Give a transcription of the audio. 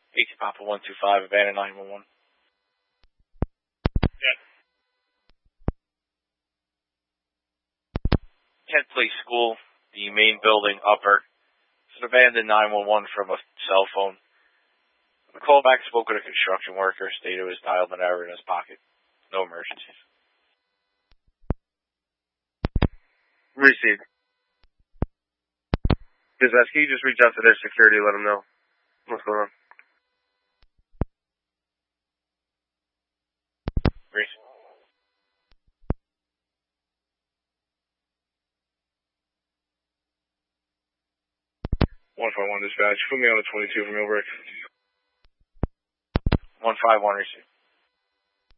18 Papa 125, abandoned 911. Yeah. Kent Place School, the main building, upper. It's an abandoned 911 from a cell phone. The callback spoke with a construction worker, stated it was dialed an error in his pocket. No emergencies. Received. Dispatch, can you just reach out to their security, let them know what's going on? Received. 151 dispatch, put me on a 22 from Millbrook. 151 received.